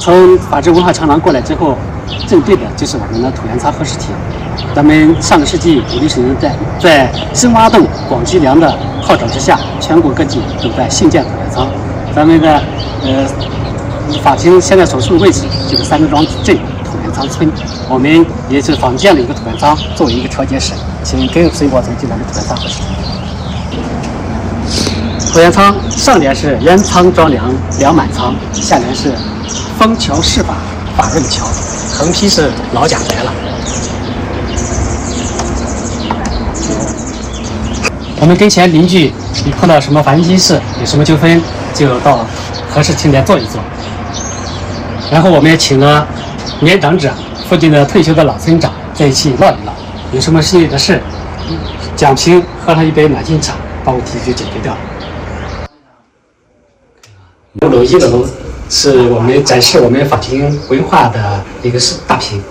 从法治文化长廊过来之后，正对的就是我们的土原仓核实体。咱们上个世纪50年代在深挖洞、广积粮的号召之下，全国各地都在兴建土原仓。咱们的法庭现在所处的位置就是三庄镇土原仓村，我们也是仿建了一个土原仓作为一个调解室，请跟随我走进咱们土原仓核实体。土原仓上联是原仓装粮，粮满仓；下联是枫桥释法，法润桥；横批是老贾来了。我们跟前邻居，你碰到什么烦心事，有什么纠纷，就到核实厅来坐一坐。然后我们也请了年长者、附近的退休的老村长在一起唠一唠，有什么心里的事，讲评喝上一杯暖心茶，把问题就解决掉了。楼1楼是我们展示我们法庭文化的一个大屏。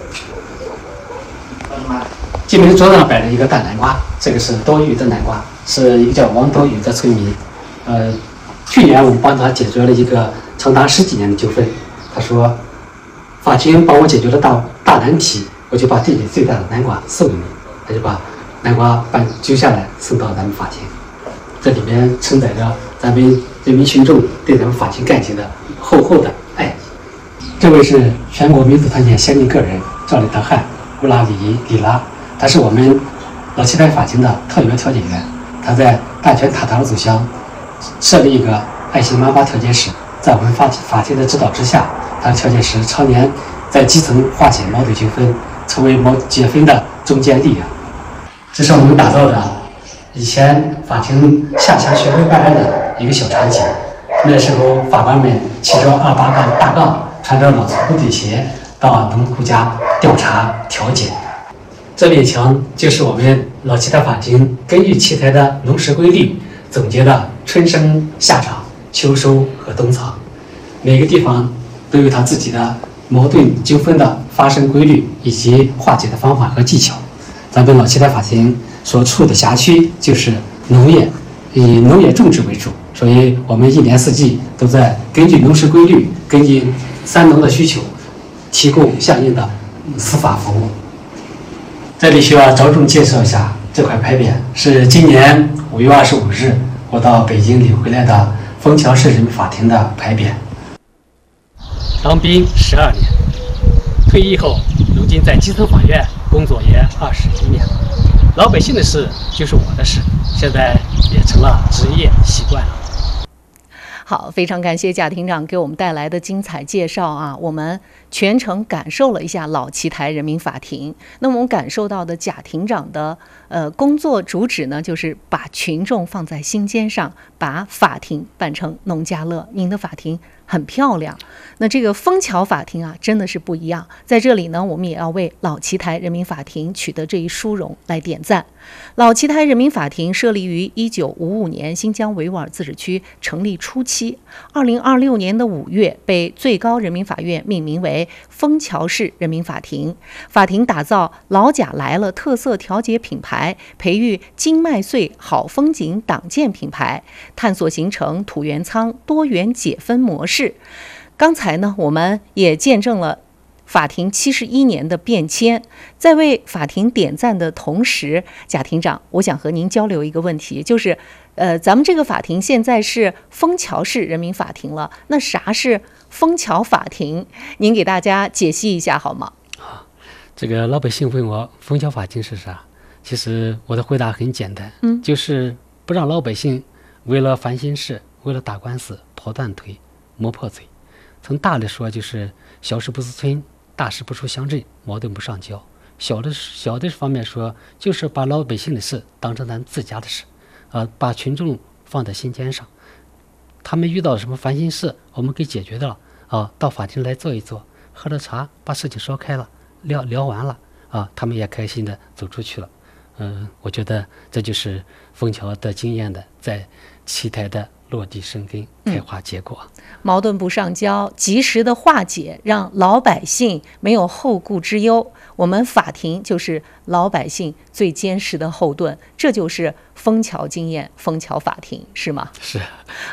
进门桌上摆了一个大南瓜，这个是多余的南瓜，是一个叫王多余的村民。去年我们帮他解决了一个长达10几年的纠纷。他说，法庭帮我解决了大难题，我就把地里最大的南瓜送给你。他就把南瓜揪下来送到咱们法庭。这里面承载着咱们人民群众对咱们法庭干警的厚厚的爱。这位是全国民主团结先进个人赵立德汉乌拉里拉，他是我们老七台法庭的特约调解员。他在大全塔塔尔组乡设立一个爱心妈妈调解室，在我们法庭的指导之下，他的调解室常年在基层化解矛盾纠纷，成为解纷的中坚力量。这是我们打造的以前法庭下乡巡回办案的一个小场景。那时候法官们骑着28杠大杠，穿着老粗布队鞋到农户家调查调解。这面墙就是我们老七台法庭根据七台的农时规律总结的春生夏长、秋收和冬藏，每个地方都有它自己的矛盾纠纷的发生规律以及化解的方法和技巧。咱们老七台法庭所处的辖区就是农业，以农业种植为主，所以我们一年四季都在根据农时规律，根据三农的需求，提供相应的司法服务。这里需要着重介绍一下，这块牌匾是今年5月25日我到北京领回来的枫桥市人民法庭的牌匾。当兵12年，退役后，如今在基层法院工作也21年了。老百姓的事就是我的事，现在也成了职业习惯了。 好，非常感谢贾庭长给我们带来的精彩介绍啊！我们全程感受了一下老七台人民法庭。那么我们感受到的贾庭长的工作主旨呢，就是把群众放在心尖上，把法庭办成农家乐。您的法庭很漂亮，那这个枫桥法庭啊，真的是不一样。在这里呢，我们也要为老七台人民法庭取得这一殊荣来点赞。老七台人民法庭设立于1955年新疆维吾尔自治区成立初期，2026年的5月被最高人民法院命名为枫桥市人民法庭。法庭打造老贾来了特色调解品牌，培育金麦穗好风景党建品牌，探索形成土原仓多元解分模式。刚才呢，我们也见证了法庭71年的变迁。在为法庭点赞的同时，贾庭长，我想和您交流一个问题，就是咱们这个法庭现在是枫桥市人民法庭了，那啥是枫桥法庭？您给大家解析一下好吗？ 这个老百姓问我枫桥法庭是啥，其实我的回答很简单，就是不让老百姓为了烦心事，为了打官司跑断腿磨破嘴。从大的说，就是小事不思村，大事不出乡镇，矛盾不上交。小的方面说，就是把老百姓的事当成咱自家的事，把群众放在心尖上。他们遇到什么烦心事，我们给解决掉了到法庭来坐一坐，喝了茶，把事情说开了，聊完了他们也开心的走出去了。我觉得这就是枫桥的经验的在七台的落地生根开花结果。 矛盾不上交，及时的化解，让老百姓没有后顾之忧。我们法庭就是老百姓最坚实的后盾，这就是枫桥经验，枫桥法庭，是吗？ 是。 好，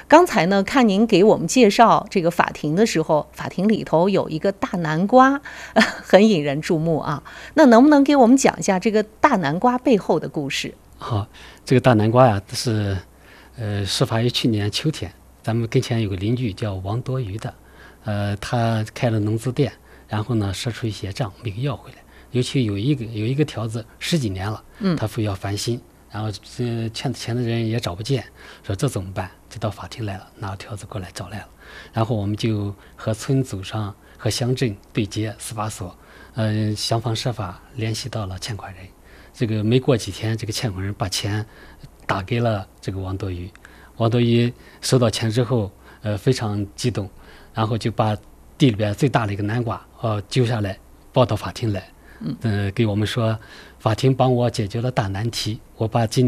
刚才呢，看您给我们介绍这个法庭的时候，法庭里头有一个大南瓜，很引人注目啊。那能不能给我们讲一下这个大南瓜背后的故事？ 好，这个大南瓜呀，是事发于去年秋天，咱们跟前有个邻居叫王多余的，他开了农资店，然后呢赊出一些账没给要回来，尤其有一个条子10几年了，他非要翻新，然后欠钱的人也找不见，说这怎么办？就到法庭来了，拿条子过来找来了，然后我们就和村组上和乡镇对接司法所，想方设法联系到了欠款人。这个没过几天，这个欠款人把钱打给了这个王多余。王多余收到钱之后，非常激动，然后就把地里边最大的一个南瓜揪下来抱到法庭来，给我们说，法庭帮我解决了大难题，我把今年